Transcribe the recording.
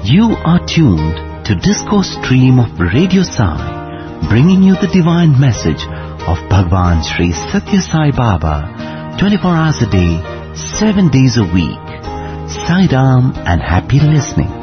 You are tuned to Discourse Stream of Radio Sai, bringing you the divine message of Bhagwan Sri Satya Sai Baba, 24 hours a day, 7 days a week. Sai Ram and happy listening.